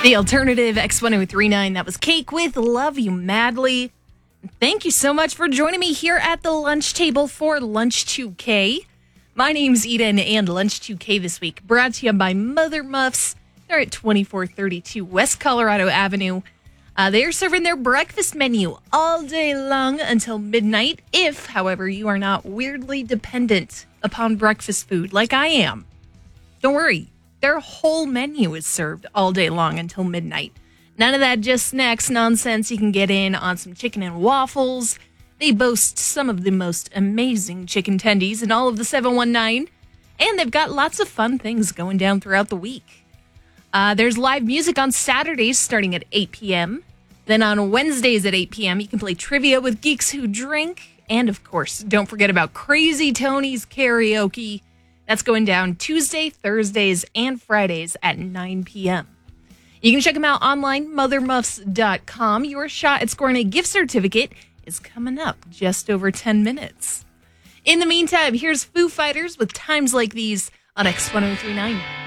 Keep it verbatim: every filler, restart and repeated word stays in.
The alternative X ten thirty-nine, that was Cake with Love You Madly. Thank you so much for joining me here at the lunch table for Lunch two K. My name's Eden, and Lunch two K this week brought to you by Mother Muffs. They're at twenty-four thirty-two West Colorado Avenue. Uh, they are serving their breakfast menu all day long until midnight, if, however, you are not weirdly dependent upon breakfast food like I am. Don't worry, their whole menu is served all day long until midnight. None of that just snacks nonsense. You can get in on some chicken and waffles. They boast some of the most amazing chicken tendies in all of the seven one nine, and they've got lots of fun things going down throughout the week. Uh, there's live music on Saturdays starting at eight p.m. Then on Wednesdays at eight p.m., you can play trivia with Geeks Who Drink. And, of course, don't forget about Crazy Tony's Karaoke. That's going down Tuesday, Thursdays, and Fridays at nine p.m. You can check them out online, mother muffs dot com. Your shot at scoring a gift certificate is coming up just over ten minutes. In the meantime, here's Foo Fighters with Times Like These on X ten thirty-nine.